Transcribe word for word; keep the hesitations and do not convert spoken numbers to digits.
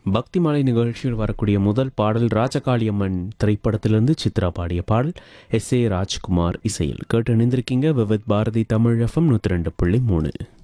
பக்தி மாலை நிகழ்ச்சியில் வரக்கூடிய முதல் பாடல் ராஜகாளியம்மன் திரைப்படத்திலிருந்து சித்ரா பாடிய பாடல். எஸ் ஏ ராஜ்குமார் இசையில் கேட்டு இணைந்திருக்கீங்க விவித் பாரதி தமிழ் எஃப்எம் நூற்றி ரெண்டு புள்ளி மூணு.